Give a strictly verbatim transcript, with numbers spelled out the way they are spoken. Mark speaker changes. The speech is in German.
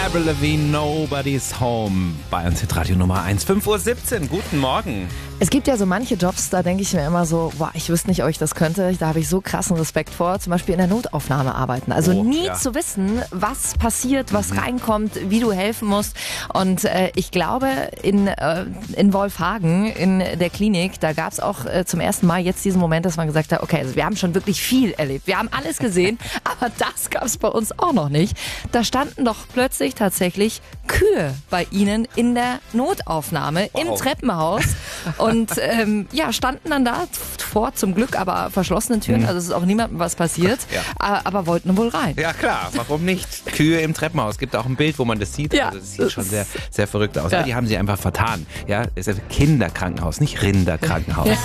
Speaker 1: Avril Lavigne, Nobody's Home. Bei uns mit Radio Nummer eins. fünf Uhr siebzehn, guten Morgen.
Speaker 2: Es gibt ja so manche Jobs, da denke ich mir immer so, boah, ich wüsste nicht, ob ich das könnte. Da habe ich so krassen Respekt vor. Zum Beispiel in der Notaufnahme arbeiten. Also
Speaker 1: Oh,
Speaker 2: nie
Speaker 1: ja.
Speaker 2: zu wissen, was passiert, was mhm. reinkommt, wie du helfen musst. Und äh, ich glaube, in, äh, in Wolfhagen, in der Klinik, da gab es auch äh, zum ersten Mal jetzt diesen Moment, dass man gesagt hat, okay, also wir haben schon wirklich viel erlebt. Wir haben alles gesehen, aber das gab es bei uns auch noch nicht. Da standen doch plötzlich tatsächlich Kühe bei ihnen in der Notaufnahme
Speaker 1: Wow.
Speaker 2: im Treppenhaus. Und ähm, ja, standen dann da vor, zum Glück aber verschlossenen Türen, also es ist auch niemandem was passiert,
Speaker 1: Ja.
Speaker 2: aber wollten wohl rein.
Speaker 1: Ja klar, warum nicht? Kühe im Treppenhaus. Gibt auch ein Bild, wo man das sieht.
Speaker 2: Ja,
Speaker 1: also das sieht schon sehr, sehr verrückt aus.
Speaker 2: Ja.
Speaker 1: Die haben sie einfach vertan. Ja, es ist ein Kinderkrankenhaus, nicht Rinderkrankenhaus.